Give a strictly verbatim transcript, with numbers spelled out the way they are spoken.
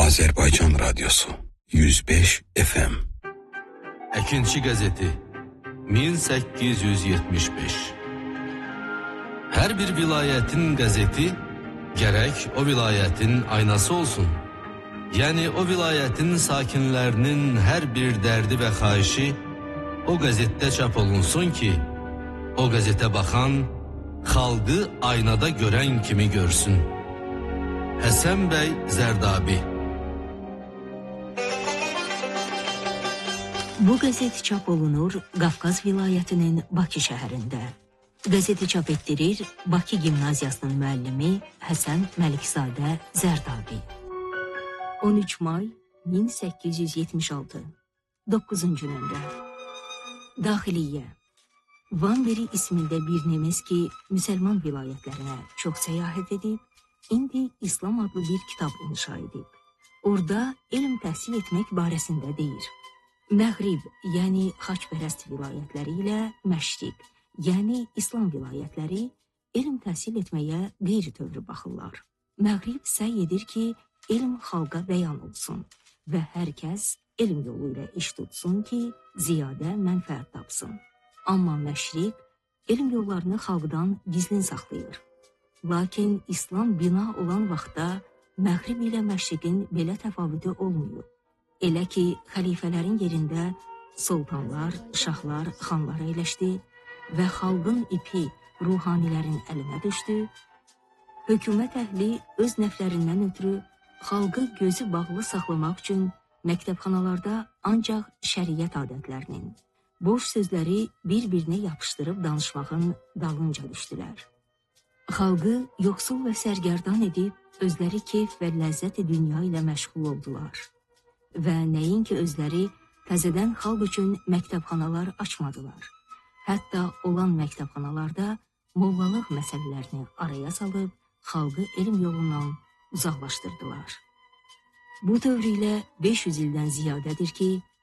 Azərbaycan Radyosu yüz beş F M. Əkinçi qəzeti min səkkiz yüz yetmiş beş. Hər bir vilayətin qəzeti gərək o vilayətin aynası olsun. Yəni o vilayətin sakinlərinin hər bir dərdi və xahişi o qəzetdə çap olunsun ki, o qəzetə baxan xalqı aynada görən kimi görsün. Həsən bəy Zərdabi. Bu qəzet çap olunur Qafqaz vilayətinin Bakı şəhərində. Qəzeti çap etdirir Bakı Gimnaziyasının müəllimi Həsən Məlikzadə Zərdabi. on üç may min səkkiz yüz yetmiş altı. doqquzuncu nömrə. Daxiliyyə. Vanveri ismində bir nemes ki, müsəlman vilayətlərinə çox səyahət edib, indi İslam adlı bir kitab inşa edib. Orada elm təhsil etmək barəsində deyir. Məğrib, yəni xaçpərəst vilayətləri ilə Məşriq, yəni İslam vilayətləri elm təhsil etməyə qeyri-tövri baxırlar. Məğrib səy edir ki, elm xalqa bəyan olsun və hər kəs elm yolu ilə iş tutsun ki, ziyadə mənfəət tapsın. Amma Məşriq elm yollarını xalqdan gizlin saxlayır. Lakin İslam bina olan vaxtda Məğrib ilə Məşriqin belə təfavütü olmuyor. Elə ki, xəlifələrin yerində sultanlar, şahlar, xanlar əyləşdi və xalqın ipi ruhanilərin əlinə düşdü, hökumət əhli öz nəflərindən ötürü xalqı gözü bağlı saxlamaq üçün məktəbxanalarda ancaq şəriət adətlərinin, boş sözləri bir-birinə yapışdırıb danışmağın dalınca düşdülər. Xalqı yoxsul və sərgərdan edib, özləri keyf və ləzzət-i dünya ilə məşğul oldular. Və nəinki özləri təzədən xalq üçün məktəbxanalar açmadılar. Hətta olan məktəbxanalarda mollalıq məsələlərini araya salıb, xalqı elm yolundan uzaqlaşdırdılar. Bu dövr ilə beş yüz ildən ziyadədir ki,